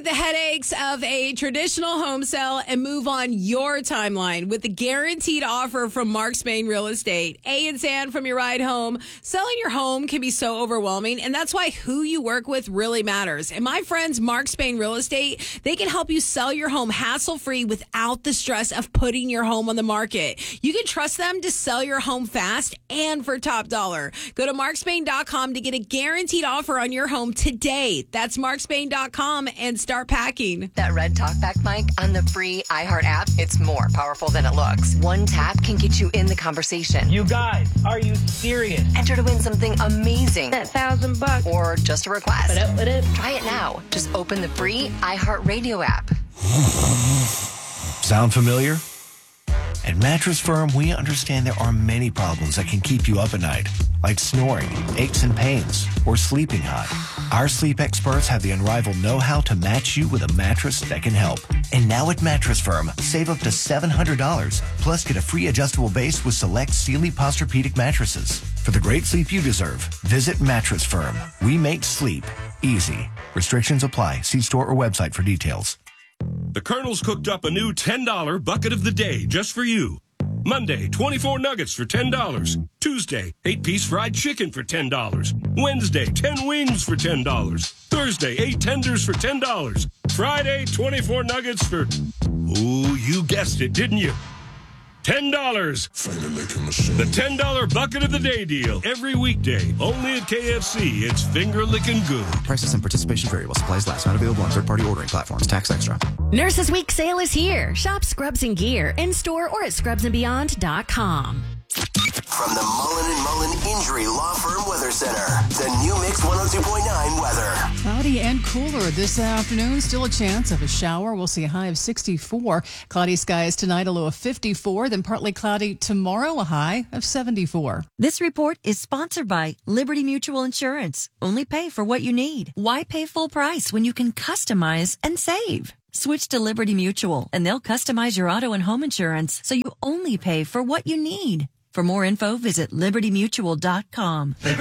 avoid the headaches of a traditional home sale and move on your timeline with the guaranteed offer from Mark Spain Real Estate. And San from your ride home. Selling your home can be so overwhelming, and that's why who you work with really matters. And my friends, Mark Spain Real Estate, they can help you sell your home hassle-free without the stress of putting your home on the market. You can trust them to sell your home fast and for top dollar. Go to markspain.com to get a guaranteed offer on your home today. That's markspain.com and start packing. That red talkback mic on the free iHeart app, it's more powerful than it looks. One tap can get you in the conversation. You guys, are you serious? Enter to win something amazing. That $1,000. Or just a request. What up? Try it now. Just open the free iHeart Radio app. Sound familiar? At Mattress Firm, we understand there are many problems that can keep you up at night, like snoring, aches and pains, or sleeping hot. Our sleep experts have the unrivaled know-how to match you with a mattress that can help. And now at Mattress Firm, save up to $700, plus get a free adjustable base with select Sealy Posturepedic mattresses. For the great sleep you deserve, visit Mattress Firm. We make sleep easy. Restrictions apply. See store or website for details. The Colonel's cooked up a new $10 bucket of the day just for you. Monday, 24 nuggets for $10. Tuesday, 8-piece fried chicken for $10. Wednesday, 10 wings for $10. Thursday, 8 tenders for $10. Friday, 24 nuggets for... Ooh, you guessed it, didn't you? $10. The $10 bucket of the day deal. Every weekday. Only at KFC. It's finger licking good. Prices and participation vary while supplies last. Not available on third-party ordering platforms. Tax extra. Nurses Week sale is here. Shop Scrubs and Gear in store or at scrubsandbeyond.com. From the Mullen & Mullen Injury Law Firm Weather Center, the new Mix 102.9 weather. Cloudy and cooler this afternoon. Still a chance of a shower. We'll see a high of 64. Cloudy skies tonight, a low of 54. Then partly cloudy tomorrow, a high of 74. This report is sponsored by Liberty Mutual Insurance. Only pay for what you need. Why pay full price when you can customize and save? Switch to Liberty Mutual, and they'll customize your auto and home insurance so you only pay for what you need. For more info, visit libertymutual.com. Liberty